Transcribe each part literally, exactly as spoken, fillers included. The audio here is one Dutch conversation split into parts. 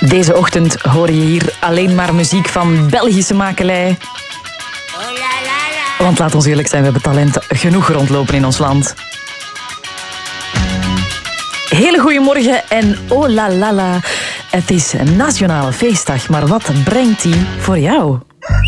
Deze ochtend hoor je hier alleen maar muziek van Belgische makelij. Want laat ons eerlijk zijn, we hebben talent genoeg rondlopen in ons land. Hele goeiemorgen en oh la la la. Het is een nationale feestdag, maar wat brengt die voor jou?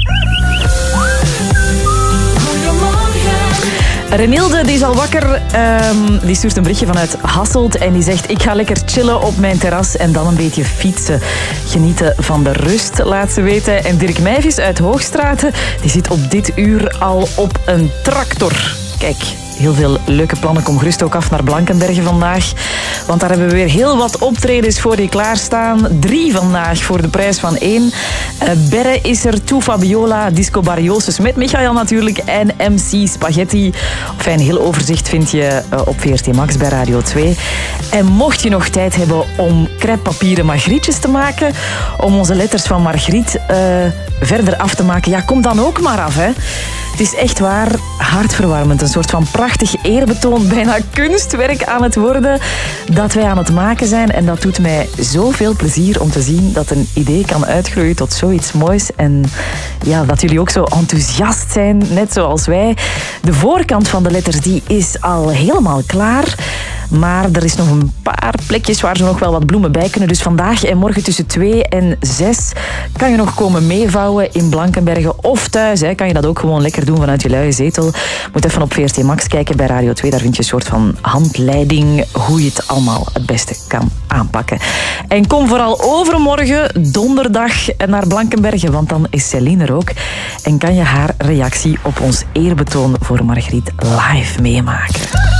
Renilde die is al wakker, um, die stuurt een berichtje vanuit Hasselt en die zegt: ik ga lekker chillen op mijn terras en dan een beetje fietsen. Genieten van de rust, laat ze weten. En Dirk Meijvis uit Hoogstraten, die zit op dit uur al op een tractor. Kijk, heel veel leuke plannen. Kom gerust ook af naar Blankenberge vandaag. Want daar hebben we weer heel wat optredens voor je klaarstaan. Drie vandaag voor de prijs van één. Uh, Berre is er, Toe Fabiola, Disco Barriosus met Michael natuurlijk en M C Spaghetti. Enfin, een heel overzicht vind je uh, op V R T Max bij Radio twee. En mocht je nog tijd hebben om crêpepapieren Margrietjes te maken, om onze letters van Margriet uh, verder af te maken, ja, kom dan ook maar af, hè. Het is echt waar hartverwarmend. Een soort van prachtig eerbetoon, bijna kunstwerk aan het worden dat wij aan het maken zijn. En dat doet mij zoveel plezier om te zien dat een idee kan uitgroeien tot zoiets moois. En ja, dat jullie ook zo enthousiast zijn, net zoals wij. De voorkant van de letters die is al helemaal klaar. Maar er is nog een paar plekjes waar ze nog wel wat bloemen bij kunnen. Dus vandaag en morgen tussen twee en zes kan je nog komen meevouwen in Blankenberge of thuis. Hè. Kan je dat ook gewoon lekker doen vanuit je luie zetel. Moet even op V R T Max kijken bij Radio twee. Daar vind je een soort van handleiding hoe je het allemaal het beste kan aanpakken. En kom vooral overmorgen, donderdag, naar Blankenberge. Want dan is Céline er ook. En kan je haar reactie op ons eerbetoon voor Margriet live meemaken.